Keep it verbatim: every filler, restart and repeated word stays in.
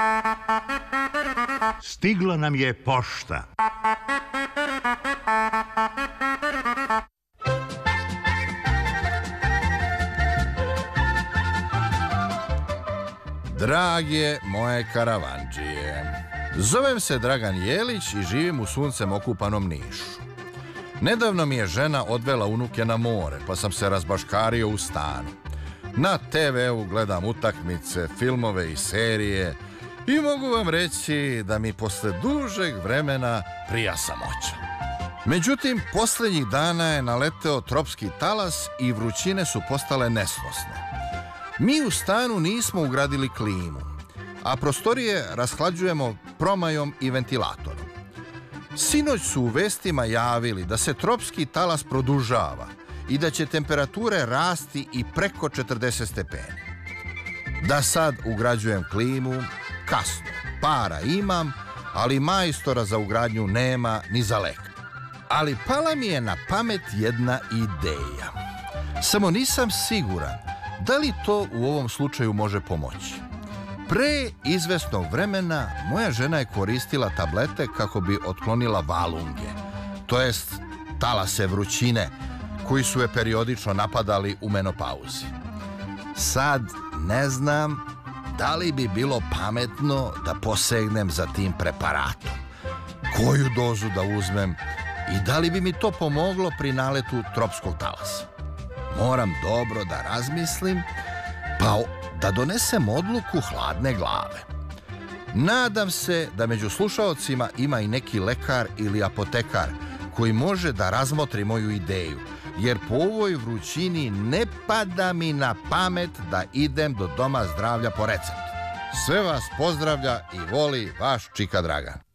Stigla nam je pošta. Drage moje karavandžije, zovem se Dragan Jelić i živim u suncem okupanom Nišu. Nedavno mi je žena odvela unuke na more, pa sam se razbaškario u stanu. Na te veu gledam utakmice, filmove i serije i mogu vam reći da mi posle dužeg vremena prija samoća. Međutim, posljednjih dana je naleteo tropski talas i vrućine su postale nesnosne. Mi u stanu nismo ugradili klimu, a prostorije rashlađujemo promajom i ventilatorom. Sinoć su u vestima javili da se tropski talas produžava i da će temperature rasti i preko četrdeset stepeni. Da sad ugrađujem klimu, kasno, para imam, ali majstora za ugradnju nema ni za lek. Ali pala mi je na pamet jedna ideja. Samo nisam siguran da li to u ovom slučaju može pomoći. Pre izvesnog vremena moja žena je koristila tablete kako bi otklonila valunge, to jest talase vrućine, koji su je periodično napadali u menopauzi. Sad ne znam da li bi bilo pametno da posegnem za tim preparatom, koju dozu da uzmem i da li bi mi to pomoglo pri naletu tropskog talasa. Moram dobro da razmislim, pa da donesem odluku hladne glave. Nadam se da među slušaocima ima i neki lekar ili apotekar koji može da razmotri moju ideju, jer po ovoj vrućini ne pada mi na pamet da idem do doma zdravlja po recept. Sve vas pozdravlja i voli vaš Čika Dragan.